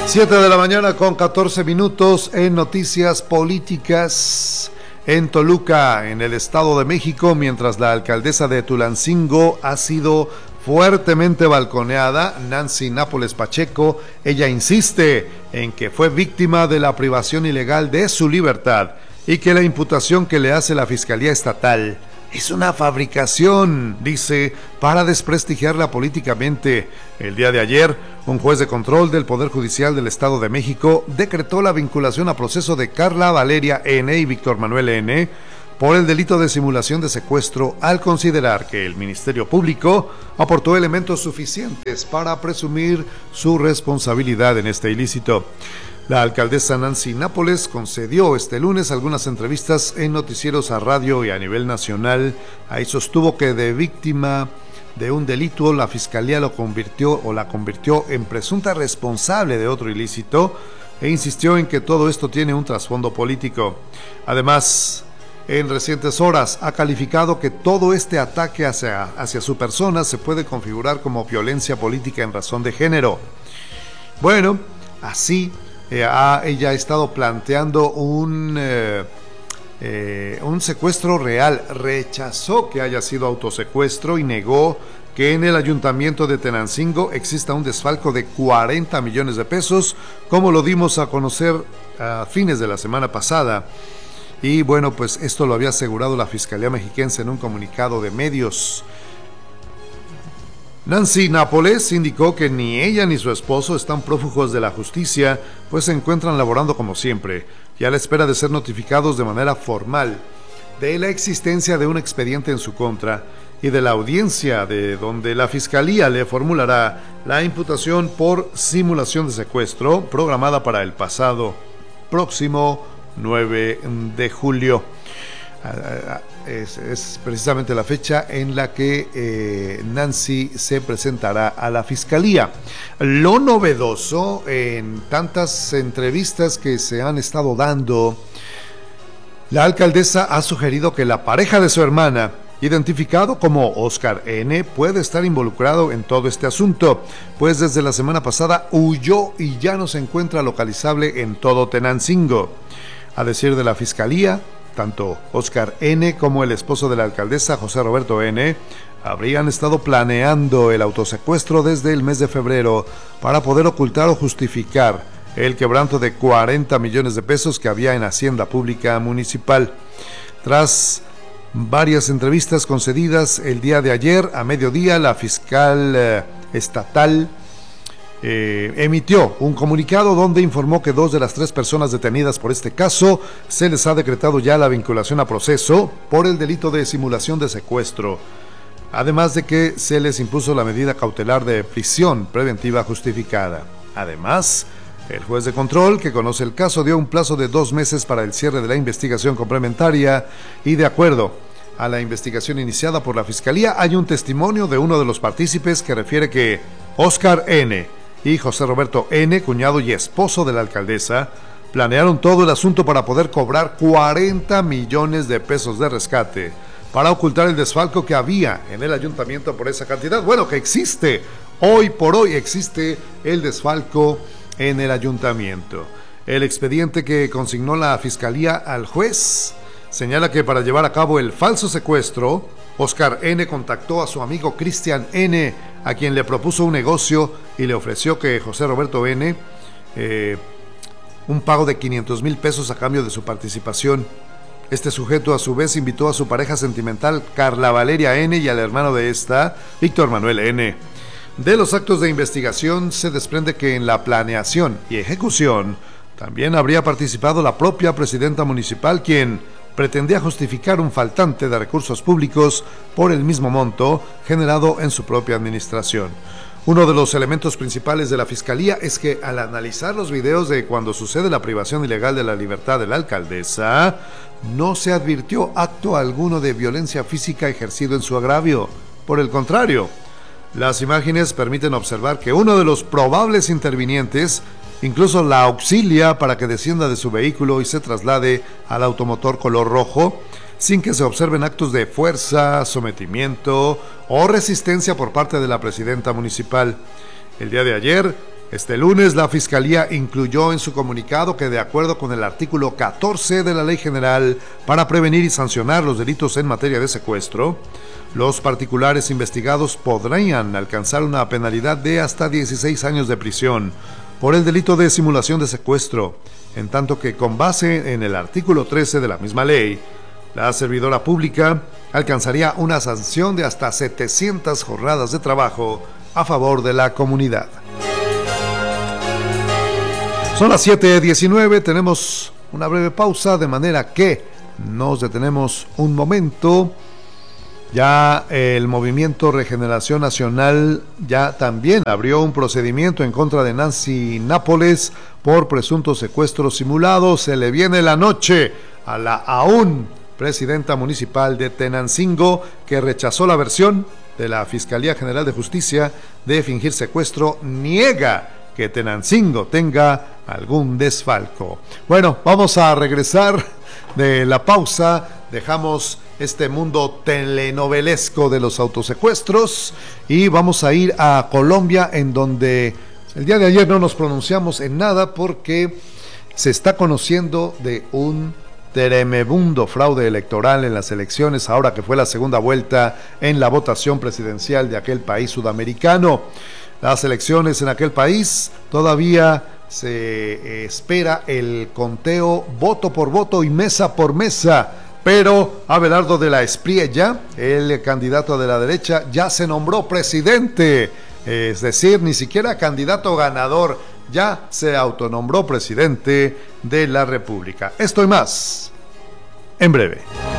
7 de la mañana con 14 minutos en noticias políticas. En Toluca, en el Estado de México, mientras la alcaldesa de Tulancingo ha sido fuertemente balconeada, Nancy Nápoles Pacheco, ella insiste en que fue víctima de la privación ilegal de su libertad y que la imputación que le hace la Fiscalía Estatal es una fabricación, dice, para desprestigiarla políticamente. El día de ayer, un juez de control del Poder Judicial del Estado de México decretó la vinculación a proceso de Carla Valeria N. y Víctor Manuel N. por el delito de simulación de secuestro, al considerar que el Ministerio Público aportó elementos suficientes para presumir su responsabilidad en este ilícito. La alcaldesa Nancy Nápoles concedió este lunes algunas entrevistas en noticieros a radio y a nivel nacional. Ahí sostuvo que de víctima de un delito, la Fiscalía la convirtió en presunta responsable de otro ilícito e insistió en que todo esto tiene un trasfondo político. Además, en recientes horas ha calificado que todo este ataque hacia su persona se puede configurar como violencia política en razón de género. Bueno, así ella ha estado planteando un secuestro real. Rechazó que haya sido autosecuestro y negó que en el ayuntamiento de Tenancingo exista un desfalco de 40 millones de pesos, como lo dimos a conocer a fines de la semana pasada. Y bueno, pues esto lo había asegurado la Fiscalía Mexiquense en un comunicado de medios. Nancy Nápoles indicó que ni ella ni su esposo están prófugos de la justicia, pues se encuentran laborando como siempre y a la espera de ser notificados de manera formal de la existencia de un expediente en su contra y de la audiencia de donde la Fiscalía le formulará la imputación por simulación de secuestro programada para el próximo 9 de julio. Es precisamente la fecha en la que Nancy se presentará a la Fiscalía. Lo novedoso en tantas entrevistas que se han estado dando, la alcaldesa ha sugerido que la pareja de su hermana, identificado como Oscar N., puede estar involucrado en todo este asunto, pues desde la semana pasada huyó y ya no se encuentra localizable en todo Tenancingo. A decir de la Fiscalía, tanto Oscar N. como el esposo de la alcaldesa, José Roberto N., habrían estado planeando el autosecuestro desde el mes de febrero para poder ocultar o justificar el quebranto de 40 millones de pesos que había en Hacienda Pública Municipal. Tras varias entrevistas concedidas el día de ayer a mediodía, la fiscal estatal emitió un comunicado donde informó que 2 de las 3 personas detenidas por este caso se les ha decretado ya la vinculación a proceso por el delito de simulación de secuestro, además de que se les impuso la medida cautelar de prisión preventiva justificada. Además, el juez de control que conoce el caso dio un plazo de 2 meses para el cierre de la investigación complementaria y, de acuerdo a la investigación iniciada por la Fiscalía, hay un testimonio de uno de los partícipes que refiere que Oscar N. y José Roberto N., cuñado y esposo de la alcaldesa, planearon todo el asunto para poder cobrar 40 millones de pesos de rescate para ocultar el desfalco que había en el ayuntamiento por esa cantidad. Bueno, que existe, hoy por hoy existe el desfalco en el ayuntamiento. El expediente que consignó la Fiscalía al juez señala que para llevar a cabo el falso secuestro, Oscar N. contactó a su amigo Cristian N., a quien le propuso un negocio y le ofreció que José Roberto N. Un pago de 500,000 pesos a cambio de su participación. Este sujeto a su vez invitó a su pareja sentimental Carla Valeria N. y al hermano de esta, Víctor Manuel N. De los actos de investigación se desprende que en la planeación y ejecución también habría participado la propia presidenta municipal, quien pretendía justificar un faltante de recursos públicos por el mismo monto generado en su propia administración. Uno de los elementos principales de la Fiscalía es que al analizar los videos de cuando sucede la privación ilegal de la libertad de la alcaldesa, no se advirtió acto alguno de violencia física ejercido en su agravio. Por el contrario, las imágenes permiten observar que uno de los probables intervinientes incluso la auxilia para que descienda de su vehículo y se traslade al automotor color rojo, sin que se observen actos de fuerza, sometimiento o resistencia por parte de la presidenta municipal. El día de ayer, Este lunes, la Fiscalía incluyó en su comunicado que, de acuerdo con el artículo 14 de la Ley General para prevenir y sancionar los delitos en materia de secuestro, los particulares investigados podrían alcanzar una penalidad de hasta 16 años de prisión por el delito de simulación de secuestro, en tanto que, con base en el artículo 13 de la misma ley, la servidora pública alcanzaría una sanción de hasta 700 jornadas de trabajo a favor de la comunidad. Son las 7:19, tenemos una breve pausa, de manera que nos detenemos un momento. Ya el Movimiento Regeneración Nacional ya también abrió un procedimiento en contra de Nancy Nápoles por presuntos secuestros simulados. Se le viene la noche a la aún presidenta municipal de Tenancingo, que rechazó la versión de la Fiscalía General de Justicia de fingir secuestro. Niega que Tenancingo tenga algún desfalco. Bueno, vamos a regresar de la pausa. Dejamos este mundo telenovelesco de los autosecuestros y vamos a ir a Colombia, en donde el día de ayer no nos pronunciamos en nada porque se está conociendo de un tremebundo fraude electoral en las elecciones, ahora que fue la segunda vuelta en la votación presidencial de aquel país sudamericano. Las elecciones en aquel país todavía se espera el conteo voto por voto y mesa por mesa, pero Abelardo de la Espriella, el candidato de la derecha, ya se nombró presidente, es decir, ni siquiera candidato ganador, ya se autonombró presidente de la República. Esto y más en breve.